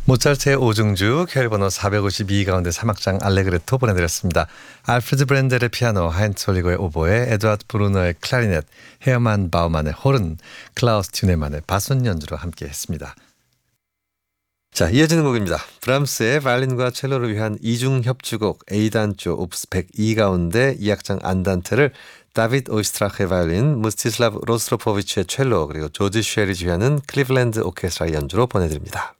모차르트의 오중주 켈번호 452 가운데 3악장 알레그레토 보내드렸습니다. 알프레드 브렌델의 피아노, 하인츠 홀리거의 오보에, 에드와드 브루너의 클라리넷, 헤어만 바우만의 호른, 클라우스 튜네만의 바순 연주로 함께했습니다. 자, 이어지는 곡입니다. 브람스의 바이올린과 첼로를 위한 이중 협주곡 A단조 옵스 102 가운데 2악장 안단테를 다비드 오이스트라크의 바이올린, 무스티슬라브 로스트로포비치의 첼로, 그리고 조지 쉐리 지휘하는 클리블랜드 오케스트라의 연주로 보내드립니다.